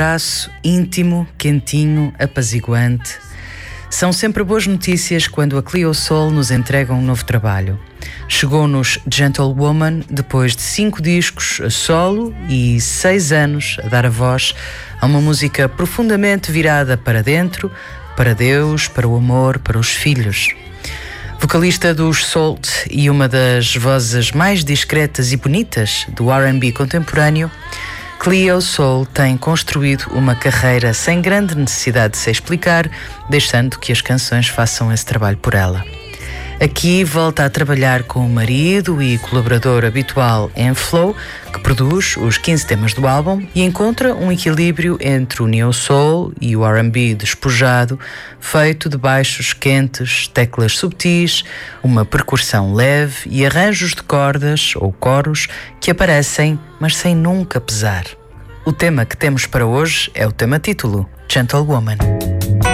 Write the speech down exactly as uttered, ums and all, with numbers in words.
abraço íntimo, quentinho, apaziguante. São sempre boas notícias quando a Cleo Sol nos entrega um novo trabalho. Chegou-nos Gentlewoman depois de cinco discos a solo e seis anos a dar a voz a uma música profundamente virada para dentro, para Deus, para o amor, para os filhos. Vocalista dos Salt e uma das vozes mais discretas e bonitas do R and B contemporâneo, Cleo Sol tem construído uma carreira sem grande necessidade de se explicar, deixando que as canções façam esse trabalho por ela. Aqui volta a trabalhar com o marido e colaborador habitual M-Flow, que produz os quinze temas do álbum e encontra um equilíbrio entre o neo soul e o R and B despojado, feito de baixos quentes, teclas subtis, uma percussão leve e arranjos de cordas ou coros que aparecem, mas sem nunca pesar. O tema que temos para hoje é o tema título, Gentlewoman.